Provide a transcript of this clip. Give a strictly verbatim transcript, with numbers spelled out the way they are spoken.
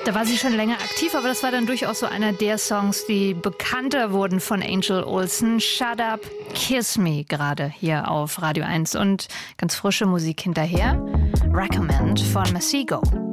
Da war sie schon länger aktiv, aber das war dann durchaus so einer der Songs, die bekannter wurden von Angel Olsen. Shut Up, Kiss Me, gerade hier auf Radio eins. Und ganz frische Musik hinterher. Recommend von Masego.